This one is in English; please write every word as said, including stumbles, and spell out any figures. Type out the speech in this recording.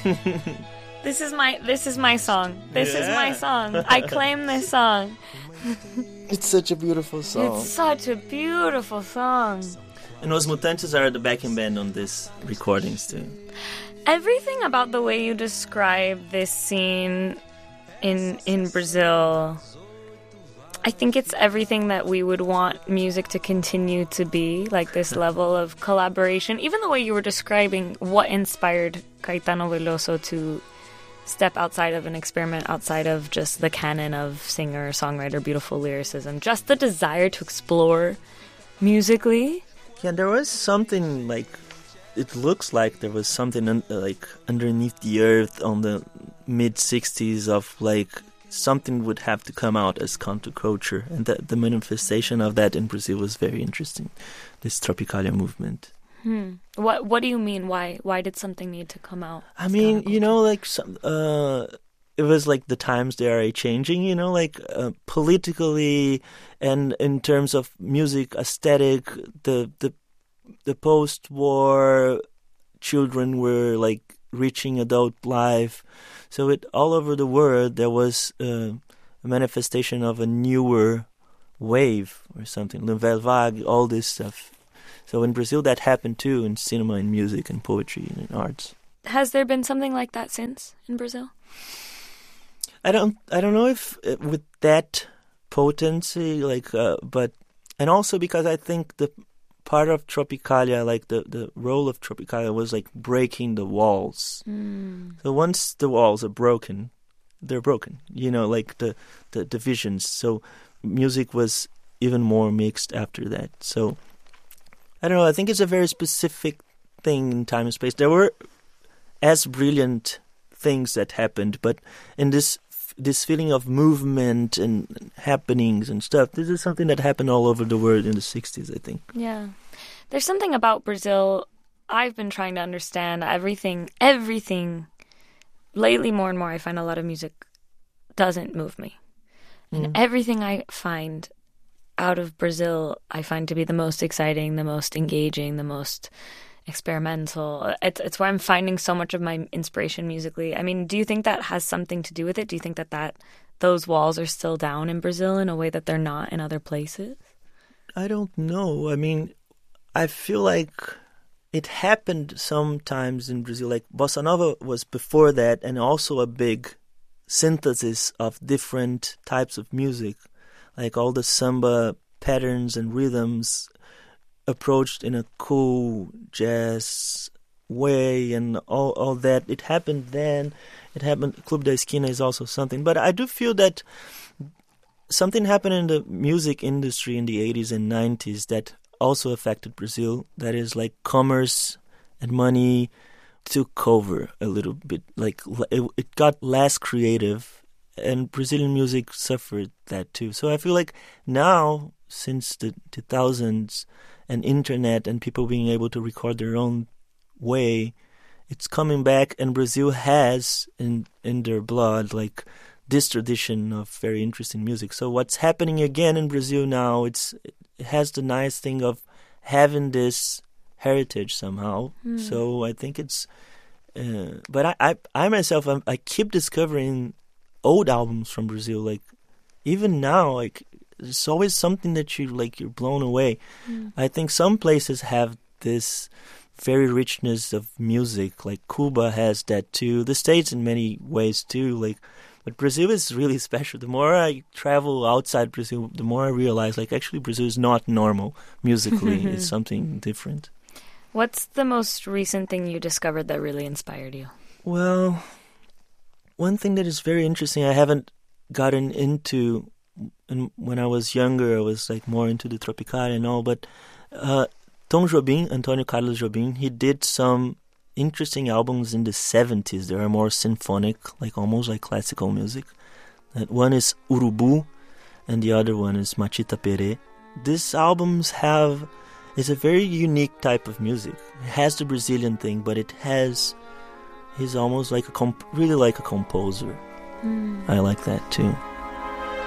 This is my this is my song. This Yeah. is my song. I claim this song. It's such a beautiful song. It's such a beautiful song. And Os Mutantes are the backing band on this recordings too. Everything about the way you describe this scene in in Brazil, I think it's everything that we would want music to continue to be, like this level of collaboration. Even the way you were describing what inspired Caetano Veloso to step outside of an experiment, outside of just the canon of singer, songwriter, beautiful lyricism. Just the desire to explore musically. Yeah, there was something like, it looks like there was something un- like underneath the earth on the mid sixties of like something would have to come out as counterculture, and that the manifestation of that in Brazil was very interesting. This Tropicalia movement. Hmm. What What do you mean? Why Why did something need to come out? I mean, you know, like some, uh, it was like the times they are changing. You know, like uh, politically and in terms of music aesthetic, the the the post-war children were like reaching adult life. So it all over the world there was uh, a manifestation of a newer wave or something. Nouvelle Vague, all this stuff. So in Brazil that happened too, in cinema and music and poetry and in arts. Has there been something like that since in Brazil? I don't I don't know if uh, with that potency, like, uh, but, and also because I think the part of Tropicalia, like the, the role of Tropicalia was like breaking the walls. Mm. So once the walls are broken, they're broken, you know, like the, the divisions. So music was even more mixed after that. So I don't know, I think it's a very specific thing in time and space. There were as brilliant things that happened, but in this this feeling of movement and happenings and stuff, this is something that happened all over the world in the sixties, I think. Yeah. There's something about Brazil I've been trying to understand. Everything, everything, lately more and more I find a lot of music doesn't move me. And Mm. everything I find out of Brazil, I find to be the most exciting, the most engaging, the most experimental. It's it's where I'm finding so much of my inspiration musically. I mean, do you think that has something to do with it? Do you think that, that those walls are still down in Brazil in a way that they're not in other places? I don't know. I mean, I feel like it happened sometimes in Brazil. Like Bossa Nova was before that, and also a big synthesis of different types of music, like all the samba patterns and rhythms approached in a cool jazz way and all, all that. It happened then. It happened. Club da Esquina is also something. But I do feel that something happened in the music industry in the eighties and nineties that also affected Brazil. That is like commerce and money took over a little bit. Like it, it got less creative, and Brazilian music suffered that too. So I feel like now, since the two thousands, and internet and people being able to record their own way, it's coming back, and Brazil has in in their blood like this tradition of very interesting music. So what's happening again in Brazil now, it's it has the nice thing of having this heritage somehow. Mm. So I think it's uh, but I, I I myself I'm, I keep discovering old albums from Brazil, like even now, like there's always something that you like, you're blown away. Mm. I think some places have this very richness of music, like Cuba has that too. The States in many ways too. Like, but Brazil is really special. The more I travel outside Brazil, the more I realize, like, actually Brazil is not normal musically. It's something different. What's the most recent thing you discovered that really inspired you? Well, one thing that is very interesting, I haven't gotten into. And when I was younger, I was like more into the Tropicalia and all. But uh, Tom Jobim, Antônio Carlos Jobim, he did some interesting albums in the seventies. They are more symphonic, like almost like classical music. That one is Urubu, and the other one is Machita Peré. These albums have is a very unique type of music. It has the Brazilian thing, but it has he's almost like a comp- really like a composer. Mm. I like that too.